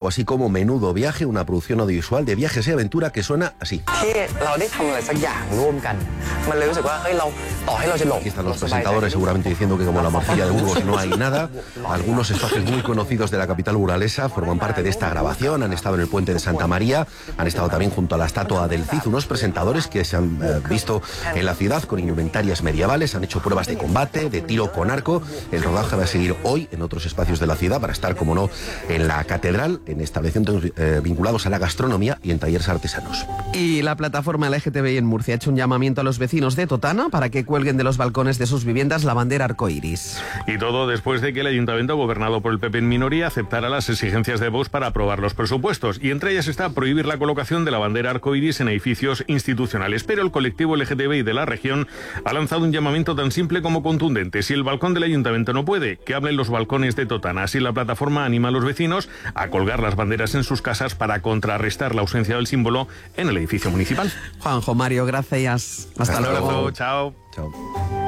así como Menudo Viaje, una producción audiovisual de viajes y aventura que suena así. Aquí están los presentadores seguramente diciendo que como la morcilla de Burgos no hay nada. Algunos espacios muy conocidos de la capital burgalesa forman parte de esta grabación, han estado en el puente de Santa María, han estado también junto a la estatua del Cid, unos presentadores que se han visto en la ciudad con indumentarias medievales, han hecho pruebas de combate, de tiro con arco. El rodaje va a seguir hoy en otros espacios de la ciudad para estar, como no, en la catedral, en establecimientos vinculados a la gastronomía y en talleres artesanos. Y la plataforma LGTBI en Murcia ha hecho un llamamiento a los vecinos de Totana para que cuelguen de los balcones de sus viviendas la bandera arcoiris. Y todo después de que el ayuntamiento, gobernado por el PP en minoría, aceptara las exigencias de Vox para aprobar los presupuestos. Y entre ellas está prohibir la colocación de la bandera arcoiris en edificios institucionales. Pero el colectivo LGTBI de la región ha lanzado un llamamiento tan simple como contundente. Si el balcón del ayuntamiento no puede, que hablen los balcones de Totana. Así la plataforma anima a los vecinos a colgar las banderas en sus casas para contrarrestar la ausencia del símbolo en el edificio municipal. Juanjo, Mario, gracias. Hasta luego. Chao. Chao.